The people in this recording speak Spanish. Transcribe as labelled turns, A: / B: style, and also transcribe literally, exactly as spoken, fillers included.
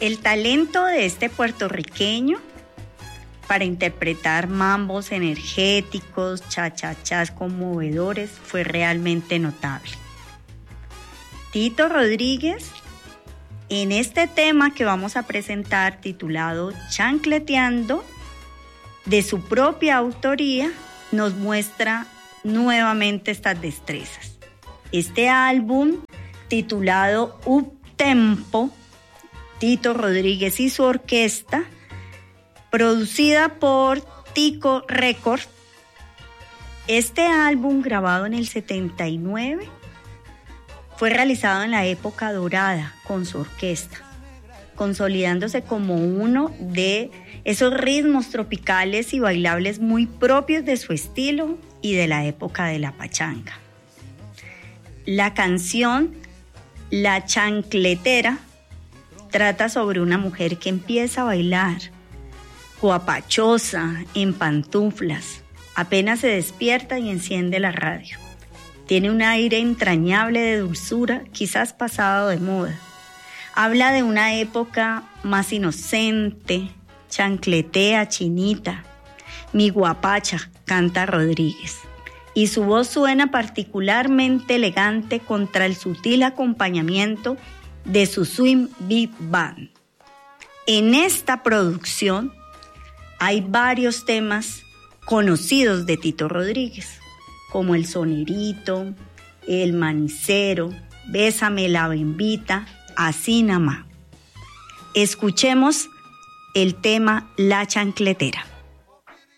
A: El talento de este puertorriqueño para interpretar mambos energéticos, cha-cha-chas conmovedores fue realmente notable. Tito Rodríguez, en este tema que vamos a presentar titulado Chancleteando, de su propia autoría, nos muestra nuevamente estas destrezas. Este álbum, titulado Up Tempo, Tito Rodríguez y su orquesta, producida por Tico Records. Este álbum, grabado en el setenta y nueve, fue realizado en la época dorada con su orquesta, consolidándose como uno de esos ritmos tropicales y bailables muy propios de su estilo y de la época de la pachanga. La canción La Chancletera trata sobre una mujer que empieza a bailar, guapachosa, en pantuflas, apenas se despierta y enciende la radio. Tiene un aire entrañable de dulzura, quizás pasado de moda. Habla de una época más inocente, chancletea chinita, mi guapacha, canta Rodríguez. Y su voz suena particularmente elegante contra el sutil acompañamiento de su swing beat band. En esta producción hay varios temas conocidos de Tito Rodríguez, como El Sonerito, El Manicero, Bésame la Bembita, Así Namá. Escuchemos el tema La Chancletera.